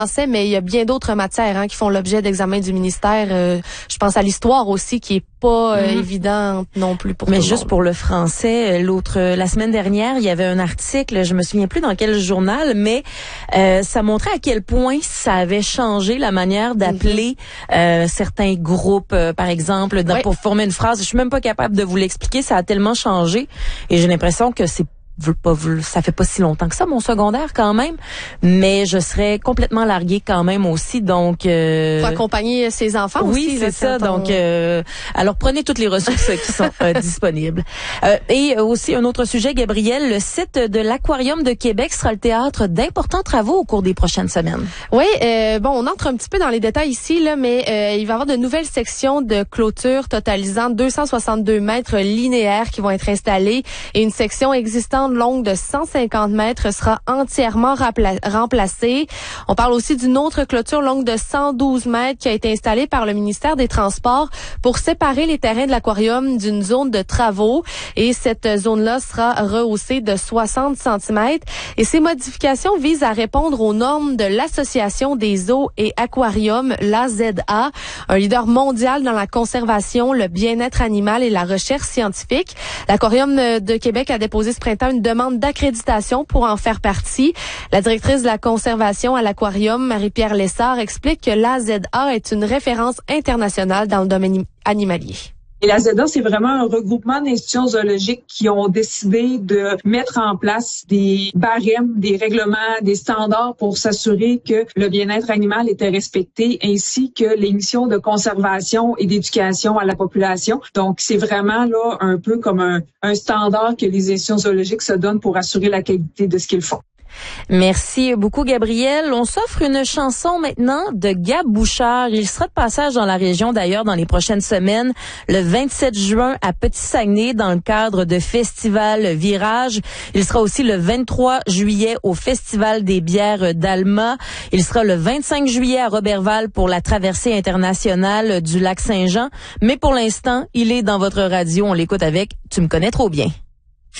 français, mais il y a bien d'autres matières qui font l'objet d'examen du ministère. Je pense à l'histoire aussi, qui est pas évidente non plus pour tout le monde. Mais juste pour le français, la semaine dernière, il y avait un article, je me souviens plus dans quel journal, mais ça montrait à quel point ça avait changé la manière d'appeler certains groupes, par exemple, pour former une phrase. Je suis même pas capable de vous l'expliquer, ça a tellement changé, et j'ai l'impression que ça fait pas si longtemps que ça, mon secondaire quand même, mais je serais complètement larguée quand même aussi, donc faut accompagner ses enfants aussi. Oui, c'est ça. Donc alors prenez toutes les ressources qui sont disponibles. Et aussi un autre sujet, Gabrielle, le site de l'Aquarium de Québec sera le théâtre d'importants travaux au cours des prochaines semaines. Oui, on entre un petit peu dans les détails ici là, mais il va y avoir de nouvelles sections de clôture totalisant 262 mètres linéaires qui vont être installées, et une section existante longue de 150 mètres sera entièrement remplacée. On parle aussi d'une autre clôture longue de 112 mètres qui a été installée par le ministère des Transports pour séparer les terrains de l'aquarium d'une zone de travaux, et cette zone-là sera rehaussée de 60 cm. Et ces modifications visent à répondre aux normes de l'Association des eaux et aquariums, l'AZA, un leader mondial dans la conservation, le bien-être animal et la recherche scientifique. L'Aquarium de Québec a déposé ce printemps une demande d'accréditation pour en faire partie. La directrice de la conservation à l'aquarium, Marie-Pierre Lessard, explique que l'AZA est une référence internationale dans le domaine animalier. Et la ZA, c'est vraiment un regroupement d'institutions zoologiques qui ont décidé de mettre en place des barèmes, des règlements, des standards pour s'assurer que le bien-être animal était respecté, ainsi que les missions de conservation et d'éducation à la population. Donc, c'est vraiment là un peu comme un standard que les institutions zoologiques se donnent pour assurer la qualité de ce qu'ils font. Merci beaucoup, Gabrielle. On s'offre une chanson maintenant de Gab Bouchard. Il sera de passage dans la région, d'ailleurs, dans les prochaines semaines, le 27 juin à Petit-Saguenay, dans le cadre de Festival Virage. Il sera aussi le 23 juillet au Festival des bières d'Alma. Il sera le 25 juillet à Roberval pour la traversée internationale du lac Saint-Jean. Mais pour l'instant, il est dans votre radio. On l'écoute avec « Tu me connais trop bien ».